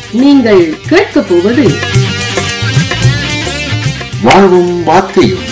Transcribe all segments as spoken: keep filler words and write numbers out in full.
நீங்கள் கேட்கப் போவது வாழ்வும் வார்த்தையும்.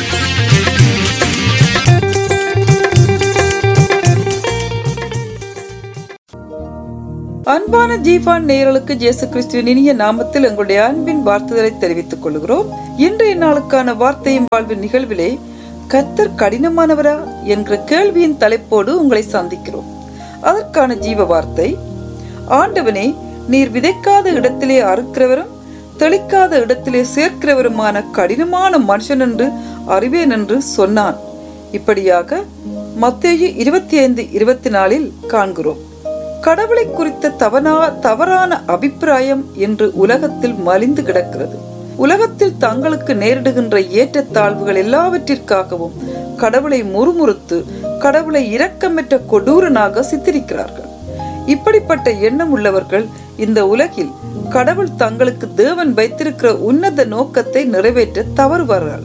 அன்பான ஜீவான் நேயர்களுக்கு இயேசு கிறிஸ்துவின் இனிய நாமத்தில் எங்களுடைய அன்பின் வார்த்தைகளை தெரிவித்துக் கொள்கிறோம். இன்றைய நாளுக்கான வார்த்தையும் வாழ்வின் நிகழ்விலே கர்த்தர் கடினமானவரா என்ற கேள்வியின் தலைப்போடு உங்களை சந்திக்கிறோம். அதற்கான ஜீவ வார்த்தை, ஆண்டவனே, நீர் விதைக்காத இடத்திலே அறுக்கிறவரும் தெளிக்காத இடத்திலே சேர்க்கிறவருமான கடினமான மனுஷன் என்று அறிவேன் என்று சொன்னான். இப்படியாக மத்தேயு இருபத்தி ஐந்து இருபத்தி நாலில் காண்கிறோம். கடவுளை குறித்த தவறா தவறான அபிப்பிராயம் என்று உலகத்தில் மலிந்து கிடக்கிறது. உலகத்தில் தங்களுக்கு நேரிடுகின்ற ஏற்றத்தாழ்வுகள் எல்லாவற்றிற்காகவும் கடவுளை முறுமுறுத்து கடவுளை இரக்கமற்ற கொடூரனாக சித்தரிக்கிறார்கள். இப்படிப்பட்ட எண்ணம் உள்ளவர்கள் இந்த உலகில் கடவுள் தங்களுக்கு தேவன் வைத்திருக்கிற உன்னத நோக்கத்தை நிறைவேற்ற தவறுவார்கள்.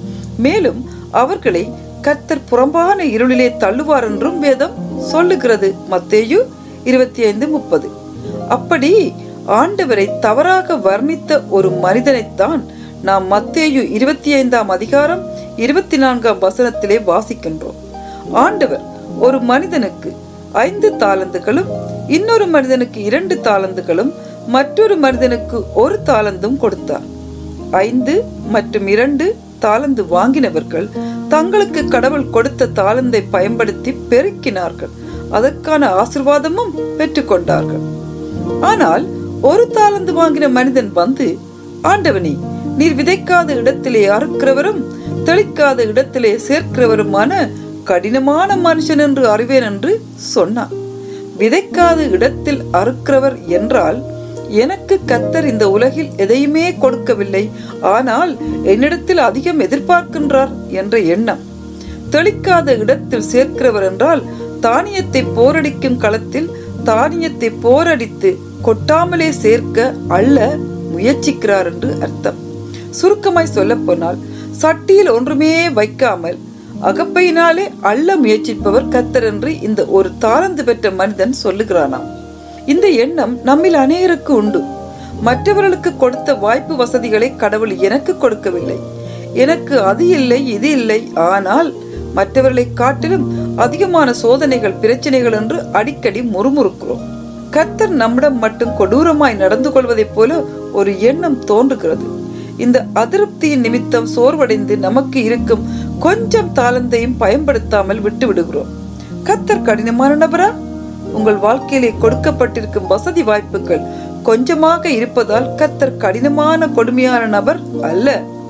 மேலும் அவர்களை கர்த்தர் புறம்பான இருளிலே தள்ளுவார் என்றும் வேதம் சொல்லுகிறது. மத்தேயு இருபத்தி ஐந்து முப்பது. அப்படி ஆண்டவரை தவறாக வர்ணித்த ஒரு மனிதனைத்தான் நாம் மத்தேயு இருபத்தி ஐந்தாம் அதிகாரம் இருபத்தி நான்காம் வசனத்திலே வாசிக்கின்றோம். ஆண்டவர் ஒரு மனிதனுக்கு ஐந்து தாலந்துகளும் இன்னொரு மனிதனுக்கு இரண்டு தாலந்துகளும் மற்றொரு மனிதனுக்கு ஒரு தாலந்தும் கொடுத்தார். ஐந்து மற்றும் இரண்டு தாலந்து வாங்கினவர்கள் தங்களுக்கு கடவுள் கொடுத்த தாலந்தை பயன்படுத்தி பெருக்கினார்கள். அதற்கான ஆசீர்வாதமும் பெற்றுக் கொண்டார்கள். ஆனால் ஒரு தாலந்து வாங்கின மனிதன் வந்து, ஆண்டவனே, நீர் விதைக்காத இடத்திலே அறுக்கிறவரும் தெளிக்காத இடத்திலே சேர்க்கிறவருமான கடினமான மனுஷன் என்று அறிவேன் என்று சொன்னான். விதைக்காத இடத்தில் அறுக்கிறவர் என்றால், எனக்கு கர்த்தர் இந்த உலகில் எதையுமே கொடுக்கவில்லை, ஆனால் என்னிடத்தில் அதிகம் எதிர்பார்க்கின்றார் என்ற எண்ணம். தெளிக்காத இடத்தில் சேர்க்கிறவர் என்றால், தானியத்தை போரடிக்கும் களத்தில் தானியத்தை போரடித்து கொட்டாமலே சேர்க்க அள்ள முயற்சிக்கிறார் என்று அர்த்தம். சுருக்கமாய் சொல்ல போனால், சட்டியில் ஒன்றுமே வைக்காமல் அகப்பையினாலே அள்ள முயற்சிப்பவர் கர்த்தர் என்று இந்த ஒரு தாளந்து பெற்ற மனிதன் சொல்லுகிறானாம். இந்த எண்ணம் நம்மில் அநேகருக்கு உண்டு. மற்றவர்களுக்கு கொடுத்த வாய்ப்பு வசதிகளை கடவுள் எனக்கு கொடுக்கவில்லை, எனக்கு அது இல்லை இது இல்லை, ஆனால் மற்றவர்களை காட்டிலும் அதிகமான சோதனைகள் பிரச்சனைகள் என்று அடிக்கடி முறுமுறுக்கிறோம். கர்த்தர் நம்மிடம் மட்டும் கொடூரமாய் நடந்து கொள்வதைப் போல ஒரு எண்ணம் தோன்றுகிறது. இந்த அதிருப்தியின் நிமித்தம் சோர்வடைந்து நமக்கு இருக்கும் கொஞ்சம் தாளந்தையும் பயன்படுத்தாமல் விட்டு விடுகிறோம். கர்த்தர் கடினமான நபரா? உங்கள் வாழ்க்கையிலே கொடுக்கப்பட்டிருக்கும் வசதி வாய்ப்புகள் கொஞ்சமாக இருப்பதால் கர்த்தர் கடினமான கொடுமையான நபர் அல்ல.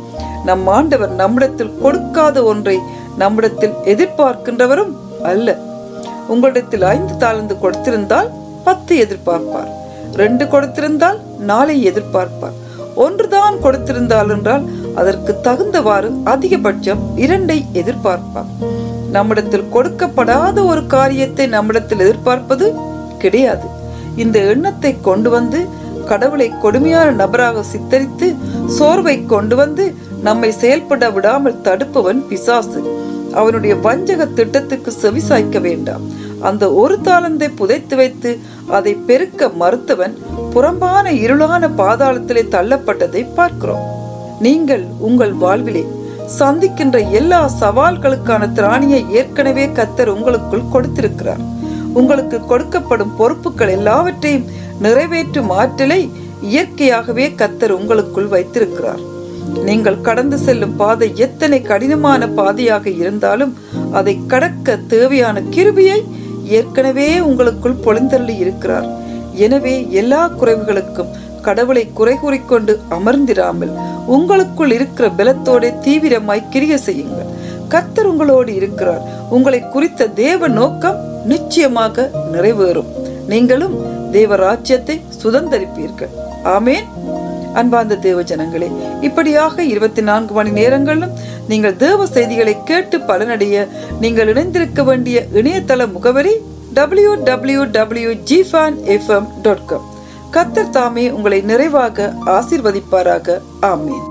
நம் ஆண்டவர் நம்மிடத்தில் கொடுக்காத ஒன்றை நம்மிடத்தில் எதிர்பார்க்கின்றவரும் அல்ல. உங்களிடத்தில் ஐந்து தாளந்து கொடுத்திருந்தால் பத்து எதிர்பார்ப்பார், ரெண்டு கொடுத்திருந்தால் நாளை எதிர்பார்ப்பார், ஒன்றுதான் கொடுத்திருந்தால் என்றால் அதற்கு தகுந்தவாறு அதிகபட்சம் இரண்டை எதிர்பார்ப்பார். நம்மிடத்தில் கொடுக்கப்படாத ஒரு காரியத்தை நம்மிடத்தில் எதிர்பார்ப்பது கிடையாது. இந்த எண்ணத்தை கொண்டு வந்து கடவுளை கொடுமையான நபராக சித்தரித்து சோர்வை கொண்டு வந்து நம்மை செயல்பட விடாமல் தடுப்பவன் பிசாசு. அவனுடைய வஞ்சக திட்டத்துக்கு செவிசாய்க்க வேண்டாம். அந்த ஒரு தாளந்தை புதைத்து வைத்து அதை பெருக்க மறுத்தவன் புறம்பான இருளான பாதாளத்திலே தள்ளப்பட்டதை பார்க்கிறோம். நீங்கள் உங்கள் வாழ்விலே சந்திக்கின்ற எல்லா சவால்களுக்கான திராணியை ஏற்கனவே கர்த்தர் உங்களுக்குள் கொடுத்திருக்கிறார். உங்களுக்கு கொடுக்கப்படும் பொறுப்புகள் எல்லாவற்றையும் நிறைவேற்றும் ஆற்றலை இயற்கையாகவே கர்த்தர் உங்களுக்குள் வைத்திருக்கிறார். நீங்கள் கடந்து செல்லும் பாதை எத்தனை கடினமான பாதையாக இருந்தாலும் அதை கடக்க தேவையான கிருபையை ஏற்கனவே உங்களுக்குள் பொழிந்தள்ளி இருக்கிறார். எனவே எல்லா குறைவுகளுக்கும் கடவுளை குறை கூறிக்கொண்டு அமர்ந்திராமல் உங்களுக்குள் இருக்கிற பலத்தோட தீவிரமாய் கிரியை செய்யுங்கள். கர்த்தர் உங்களோடு இருக்கிறார். உங்களை குறித்த தேவ நோக்கம் நிச்சயமாக நிறைவேறும். நீங்களும் தேவ ராஜ்யத்தை சுதந்தரிப்பீர்கள். ஆமேன். அன்பார்ந்த தேவ ஜனங்களே, இப்படியாக இருபத்தி நான்கு மணி நேரங்களிலும் நீங்கள் தேவ செய்திகளை கேட்டு பலனடைய நீங்கள் இணைந்திருக்க வேண்டிய இணையதள முகவரி W W W dot ஜிஃபான் F M dot com. கர்த்தர் தாமே உங்களை நிறைவாக ஆசீர்வதிப்பாராக. ஆமேன்.